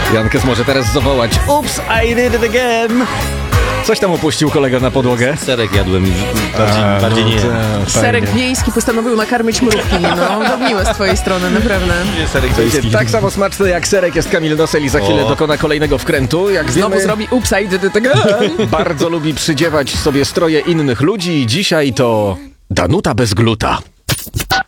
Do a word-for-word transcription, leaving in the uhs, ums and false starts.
Jankes może teraz zawołać: Oops, I did it again! Coś tam opuścił kolega na podłogę. Serek jadłem i bardziej, A, bardziej no nie. to Serek fajnie. wiejski postanowił nakarmić mrówki. No, to miłe z twojej strony, naprawdę. Serek wiejski. Tak samo smaczny jak serek jest Kamil Nosel i za chwilę O. dokona kolejnego wkrętu. Jak Znowu wiemy, zrobi ups, I did it again. bardzo lubi przydziewać sobie stroje innych ludzi i dzisiaj to Danuta bez gluta.